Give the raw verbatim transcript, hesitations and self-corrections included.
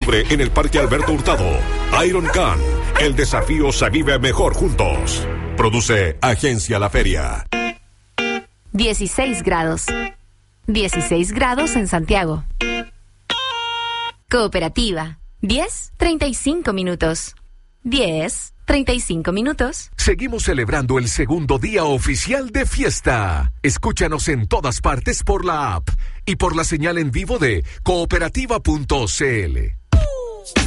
En el Parque Alberto Hurtado, Iron Can, el desafío se vive mejor juntos. Produce Agencia La Feria. dieciséis grados. dieciséis grados en Santiago. Cooperativa. diez, treinta y cinco minutos. diez, treinta y cinco minutos. Seguimos celebrando el segundo día oficial de fiesta. Escúchanos en todas partes por la app y por la señal en vivo de cooperativa punto c l.